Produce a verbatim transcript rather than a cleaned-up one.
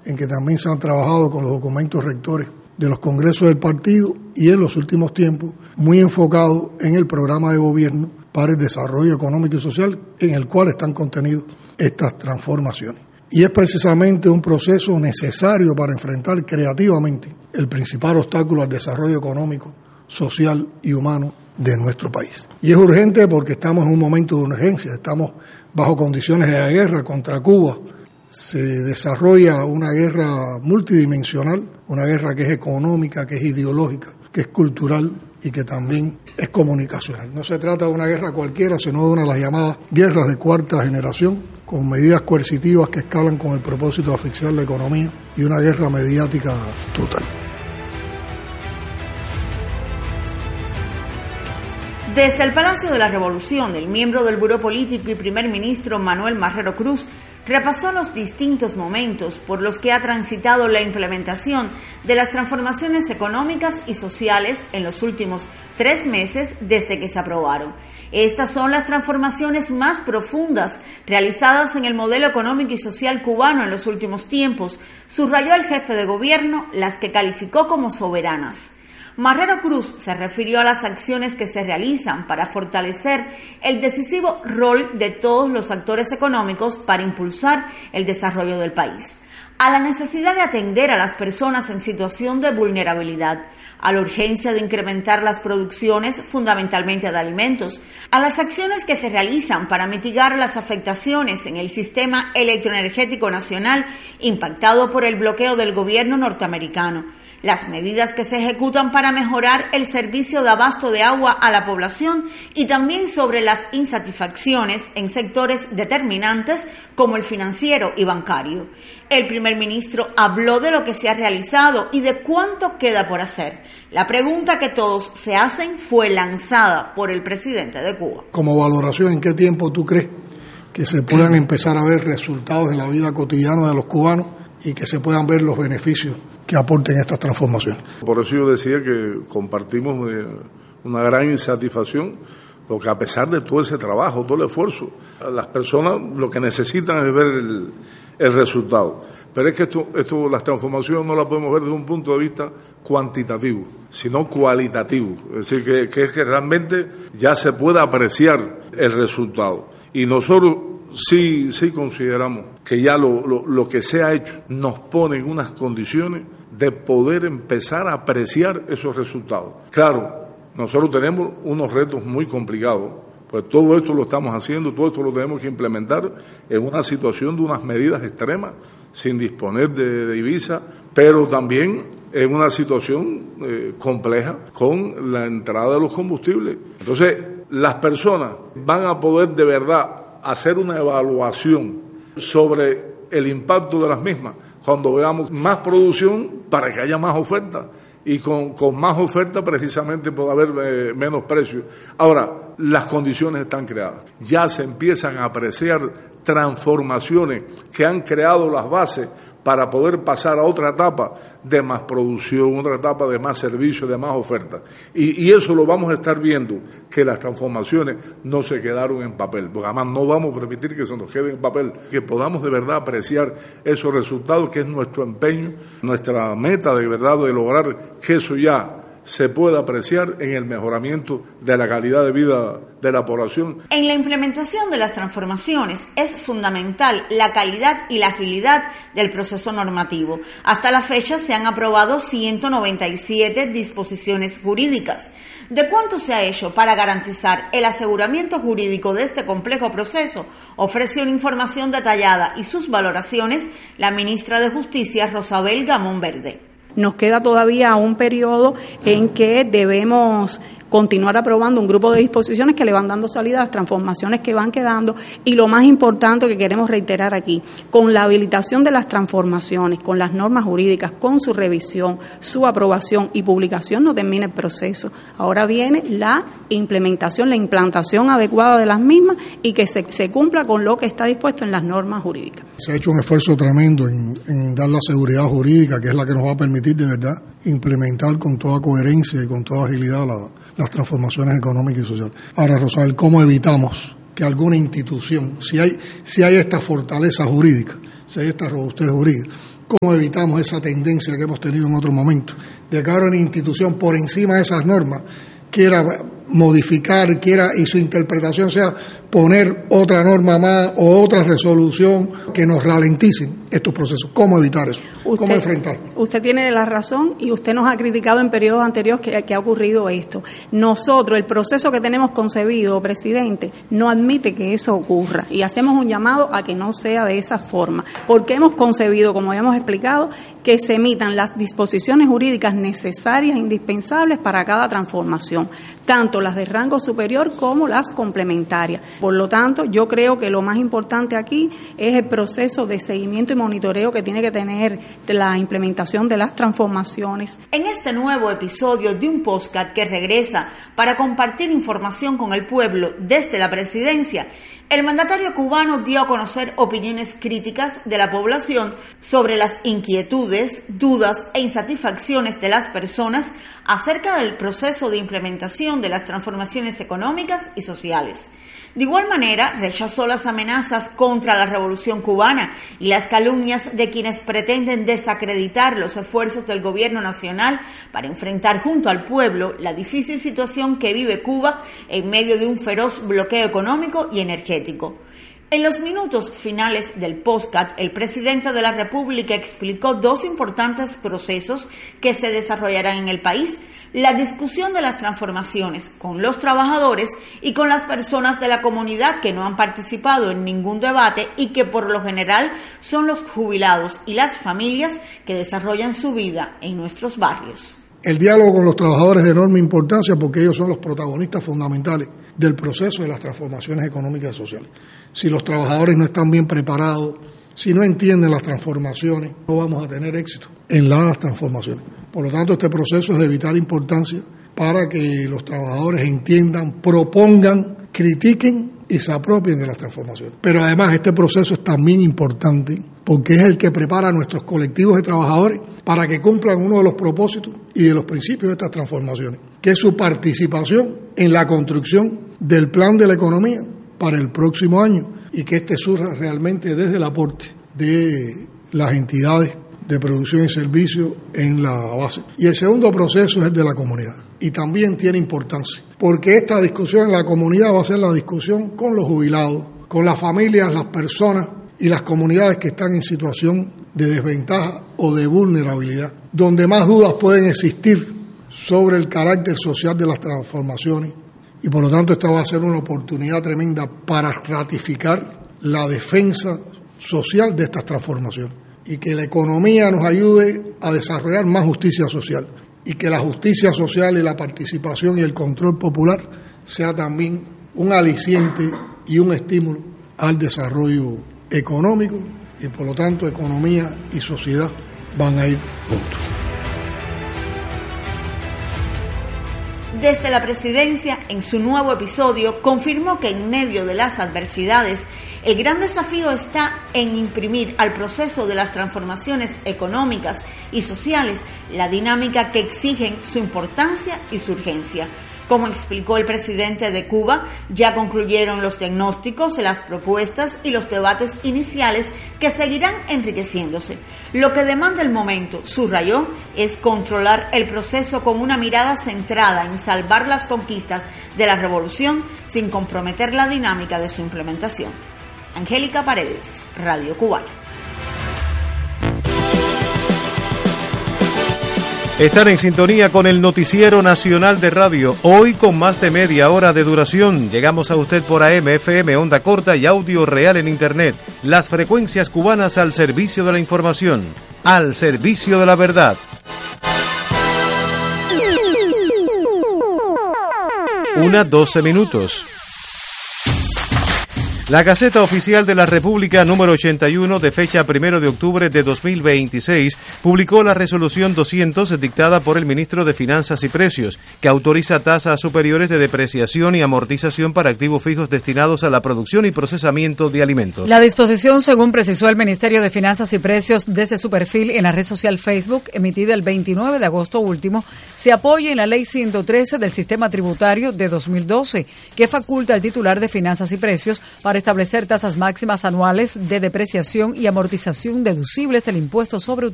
en que también se han trabajado con los documentos rectores de los congresos del partido y en los últimos tiempos muy enfocado en el programa de gobierno para el desarrollo económico y social en el cual están contenidas estas transformaciones. Y es precisamente un proceso necesario para enfrentar creativamente el principal obstáculo al desarrollo económico, social y humano de nuestro país. Y es urgente porque estamos en un momento de urgencia, estamos bajo condiciones de guerra contra Cuba. Se desarrolla una guerra multidimensional, una guerra que es económica, que es ideológica, que es cultural y que también es comunicacional. No se trata de una guerra cualquiera, sino de una de las llamadas guerras de cuarta generación, con medidas coercitivas que escalan con el propósito de asfixiar la economía y una guerra mediática total. Desde el Palacio de la Revolución, el miembro del Buró Político y primer ministro Manuel Marrero Cruz repasó los distintos momentos por los que ha transitado la implementación de las transformaciones económicas y sociales en los últimos tres meses desde que se aprobaron. Estas son las transformaciones más profundas realizadas en el modelo económico y social cubano en los últimos tiempos, subrayó el jefe de gobierno, las que calificó como soberanas. Marrero Cruz se refirió a las acciones que se realizan para fortalecer el decisivo rol de todos los actores económicos para impulsar el desarrollo del país, a la necesidad de atender a las personas en situación de vulnerabilidad, a la urgencia de incrementar las producciones fundamentalmente de alimentos, a las acciones que se realizan para mitigar las afectaciones en el sistema electroenergético nacional impactado por el bloqueo del gobierno norteamericano, las medidas que se ejecutan para mejorar el servicio de abasto de agua a la población y también sobre las insatisfacciones en sectores determinantes como el financiero y bancario. El primer ministro habló de lo que se ha realizado y de cuánto queda por hacer. La pregunta que todos se hacen fue lanzada por el presidente de Cuba. Como valoración, ¿en qué tiempo tú crees que se puedan empezar a ver resultados en la vida cotidiana de los cubanos y que se puedan ver los beneficios que aporten estas transformaciones? Por eso yo decía que compartimos una gran insatisfacción, porque a pesar de todo ese trabajo, todo el esfuerzo, las personas lo que necesitan es ver el, el resultado. Pero es que esto, esto, las transformaciones no las podemos ver desde un punto de vista cuantitativo, sino cualitativo. Es decir, que, que es que realmente ya se puede apreciar el resultado. Y nosotros sí, sí consideramos que ya lo, lo, lo que se ha hecho nos pone en unas condiciones de poder empezar a apreciar esos resultados. Claro, nosotros tenemos unos retos muy complicados, pues todo esto lo estamos haciendo, todo esto lo tenemos que implementar en una situación de unas medidas extremas, sin disponer de, de divisa, pero también en una situación eh, compleja con la entrada de los combustibles. Entonces, las personas van a poder de verdad hacer una evaluación sobre el impacto de las mismas cuando veamos más producción para que haya más oferta, y con, con más oferta precisamente puede haber eh, menos precios. Ahora, las condiciones están creadas, ya se empiezan a apreciar transformaciones que han creado las bases para poder pasar a otra etapa de más producción, otra etapa de más servicio, de más oferta. Y, y eso lo vamos a estar viendo, que las transformaciones no se quedaron en papel, porque además no vamos a permitir que se nos quede en papel, que podamos de verdad apreciar esos resultados, que es nuestro empeño, nuestra meta de verdad de lograr que eso ya se puede apreciar en el mejoramiento de la calidad de vida de la población. En la implementación de las transformaciones es fundamental la calidad y la agilidad del proceso normativo. Hasta la fecha se han aprobado ciento noventa y siete disposiciones jurídicas. ¿De cuánto se ha hecho para garantizar el aseguramiento jurídico de este complejo proceso? Ofrece una información detallada y sus valoraciones la ministra de Justicia, Rosabel Gamón Verde. Nos queda todavía un periodo en que debemos continuar aprobando un grupo de disposiciones que le van dando salida a las transformaciones que van quedando, y lo más importante que queremos reiterar aquí, con la habilitación de las transformaciones, con las normas jurídicas, con su revisión, su aprobación y publicación, no termina el proceso. Ahora viene la implementación, la implantación adecuada de las mismas y que se, se cumpla con lo que está dispuesto en las normas jurídicas. Se ha hecho un esfuerzo tremendo en, en dar la seguridad jurídica, que es la que nos va a permitir de verdad implementar con toda coherencia y con toda agilidad la, las transformaciones económicas y sociales. Ahora, Rosabel, ¿cómo evitamos que alguna institución, si hay, si hay esta fortaleza jurídica, si hay esta robustez jurídica, ¿Cómo evitamos esa tendencia que hemos tenido en otros momentos, de que ahora una institución por encima de esas normas quiera modificar, quiera y su interpretación sea poner otra norma más o otra resolución que nos ralenticen estos procesos? ¿Cómo evitar eso? Usted, ¿Cómo enfrentarlo? Usted tiene la razón y usted nos ha criticado en periodos anteriores que, que ha ocurrido esto. Nosotros, el proceso que tenemos concebido, presidente, no admite que eso ocurra y hacemos un llamado a que no sea de esa forma, porque hemos concebido, como habíamos explicado, que se emitan las disposiciones jurídicas necesarias e indispensables para cada transformación, tanto las de rango superior como las complementarias. Por lo tanto, yo creo que lo más importante aquí es el proceso de seguimiento y monitoreo que tiene que tener la implementación de las transformaciones. En este nuevo episodio de un podcast que regresa para compartir información con el pueblo desde la presidencia, el mandatario cubano dio a conocer opiniones críticas de la población sobre las inquietudes, dudas e insatisfacciones de las personas acerca del proceso de implementación de las transformaciones económicas y sociales. De igual manera, rechazó las amenazas contra la revolución cubana y las calumnias de quienes pretenden desacreditar los esfuerzos del gobierno nacional para enfrentar junto al pueblo la difícil situación que vive Cuba en medio de un feroz bloqueo económico y energético. En los minutos finales del podcast, el presidente de la República explicó dos importantes procesos que se desarrollarán en el país: la discusión de las transformaciones con los trabajadores y con las personas de la comunidad que no han participado en ningún debate y que por lo general son los jubilados y las familias que desarrollan su vida en nuestros barrios. El diálogo con los trabajadores es de enorme importancia porque ellos son los protagonistas fundamentales del proceso de las transformaciones económicas y sociales. Si los trabajadores no están bien preparados, si no entienden las transformaciones, no vamos a tener éxito en las transformaciones. Por lo tanto, este proceso es de vital importancia para que los trabajadores entiendan, propongan, critiquen y se apropien de las transformaciones. Pero además este proceso es también importante porque es el que prepara a nuestros colectivos de trabajadores para que cumplan uno de los propósitos y de los principios de estas transformaciones, que es su participación en la construcción del plan de la economía para el próximo año y que este surja realmente desde el aporte de las entidades de producción y servicio en la base. Y el segundo proceso es el de la comunidad. Y también tiene importancia, porque esta discusión en la comunidad va a ser la discusión con los jubilados, con las familias, las personas y las comunidades que están en situación de desventaja o de vulnerabilidad, donde más dudas pueden existir sobre el carácter social de las transformaciones. Y por lo tanto esta va a ser una oportunidad tremenda para ratificar la defensa social de estas transformaciones y que la economía nos ayude a desarrollar más justicia social y que la justicia social y la participación y el control popular sea también un aliciente y un estímulo al desarrollo económico y por lo tanto economía y sociedad van a ir juntos. Desde la presidencia, en su nuevo episodio, confirmó que en medio de las adversidades, el gran desafío está en imprimir al proceso de las transformaciones económicas y sociales la dinámica que exigen su importancia y su urgencia. Como explicó el presidente de Cuba, ya concluyeron los diagnósticos, las propuestas y los debates iniciales que seguirán enriqueciéndose. Lo que demanda el momento, subrayó, es controlar el proceso con una mirada centrada en salvar las conquistas de la revolución sin comprometer la dinámica de su implementación. Angélica Paredes, Radio Cubana. Están en sintonía con el Noticiero Nacional de Radio, hoy con más de media hora de duración. Llegamos a usted por A M, F M, onda corta y audio real en Internet. Las frecuencias cubanas al servicio de la información, al servicio de la verdad. Una doce minutos. La Gaceta Oficial de la República número ochenta y uno de fecha primero de octubre de dos mil veintiséis publicó la resolución doscientos dictada por el ministro de Finanzas y Precios, que autoriza tasas superiores de depreciación y amortización para activos fijos destinados a la producción y procesamiento de alimentos. La disposición, según precisó el Ministerio de Finanzas y Precios desde su perfil en la red social Facebook, emitida el veintinueve de agosto último, se apoya en la Ley ciento trece del Sistema Tributario de dos mil doce, que faculta al titular de Finanzas y Precios para para establecer tasas máximas anuales de depreciación y amortización deducibles del impuesto sobre